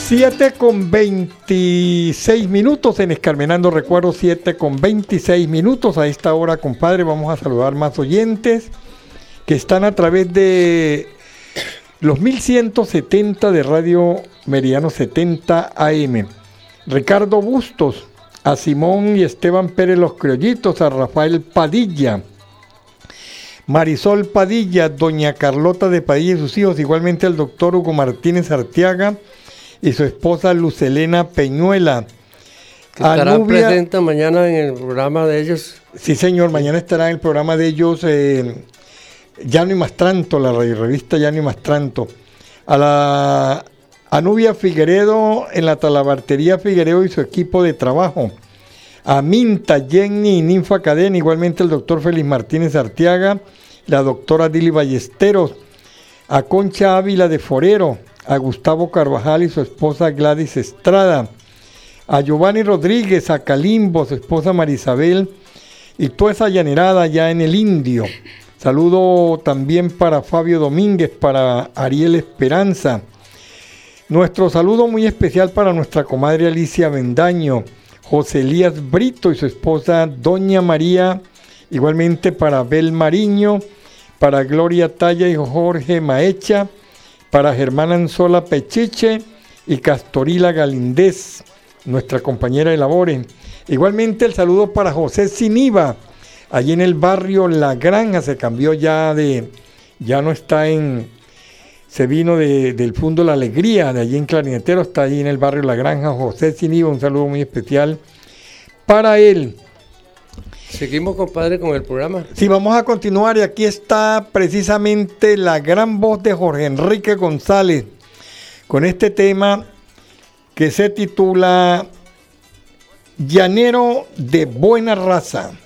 7:26 en Escarmenando Recuerdos, 7:26. A esta hora, compadre, vamos a saludar más oyentes que están a través de los 1170 de Radio Meridiano 70 AM. Ricardo Bustos, a Simón y Esteban Pérez los Criollitos, a Rafael Padilla, Marisol Padilla, doña Carlota de Padilla y sus hijos, igualmente al doctor Hugo Martínez Arteaga y su esposa Lucelena Peñuela. Que estará presente mañana en el programa de ellos. Sí, señor, mañana estará en el programa de ellos, Ya no hay más tranto, la revista Ya no hay más tranto. A Nubia Figueredo en la Talabartería Figueredo y su equipo de trabajo. A Minta, Jenny y Ninfa Cadena, igualmente el doctor Félix Martínez Arteaga, la doctora Dili Ballesteros. A Concha Ávila de Forero, a Gustavo Carvajal y su esposa Gladys Estrada, a Giovanni Rodríguez, a Calimbo, su esposa Marisabel y toda esa llanerada allá en el Indio. Saludo también para Fabio Domínguez, para Ariel Esperanza. Nuestro saludo muy especial para nuestra comadre Alicia Bendaño, José Elías Brito y su esposa Doña María, igualmente para Abel Mariño, para Gloria Talla y Jorge Maecha, para Germán Anzola Pechiche y Castorila Galindés, nuestra compañera de labores. Igualmente el saludo para José Siniva, allí en el barrio La Granja, se cambió ya no está se vino del Fondo La Alegría, de allí en Clarinetero, está allí en el barrio La Granja, José Siniva, un saludo muy especial para él. Seguimos, compadre, con el programa. Sí, vamos a continuar y aquí está precisamente la gran voz de Jorge Enrique González con este tema que se titula Llanero de Buena Raza.